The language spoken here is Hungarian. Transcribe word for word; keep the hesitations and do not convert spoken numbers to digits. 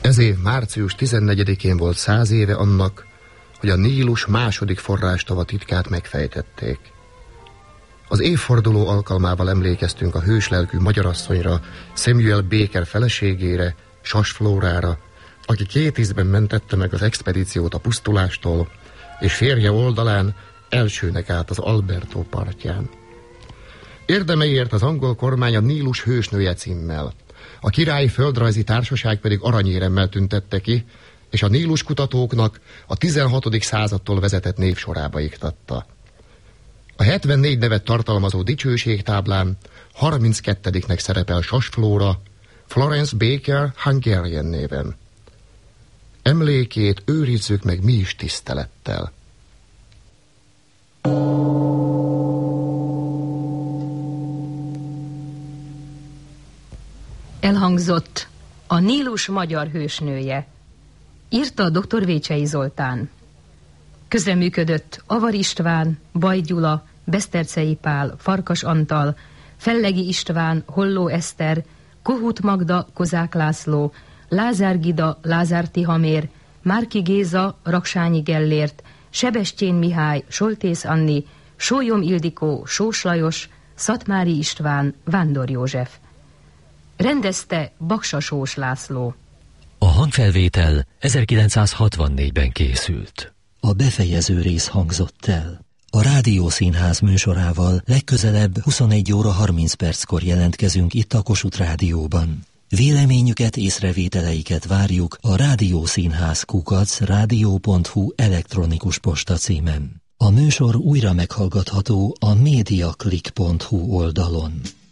Ez év március tizennegyedikén volt száz éve annak, hogy a Nílus második forrástava titkát megfejtették. Az évforduló alkalmával emlékeztünk a hőslelkű magyarasszonyra, Samuel Baker feleségére, Sas Flórára, aki két ízben mentette meg az expedíciót a pusztulástól, és férje oldalán elsőnek állt az Alberto partján. Érdemeiért az angol kormány a Nílus hősnője címmel, a királyi földrajzi társaság pedig aranyéremmel tüntette ki, és a Nílus kutatóknak a tizenhatodik századtól vezetett névsorába iktatta. A hetvennégy nevet tartalmazó dicsőségtáblán harminckettediknek szerepel Sas Flóra, Florence Baker Hungarian néven. Emlékét őrizzük meg mi is tisztelettel. Elhangzott a Nílus magyar hősnője. Írta a doktor Vécsei Zoltán. Közreműködött Avar István, Baj Gyula, Besztercei Pál, Farkas Antal, Fellegi István, Holló Eszter, Kohut Magda, Kozák László, Lázár Gida, Lázár Tihamér, Márki Géza, Raksányi Gellért, Sebestyén Mihály, Soltész Anni, Sólyom Ildikó, Sós Lajos, Szatmári István, Vándor József. Rendezte Baksa Sós László. A hangfelvétel ezerkilencszázhatvannégyben készült. A befejező rész hangzott el. A Rádiószínház műsorával legközelebb huszonegy óra harminc perckor jelentkezünk itt a Kossuth Rádióban. Véleményüket, észrevételeiket várjuk a rádiószínház kukac rádió pont hu elektronikus posta címen. A műsor újra meghallgatható a mediaclick pont hu oldalon.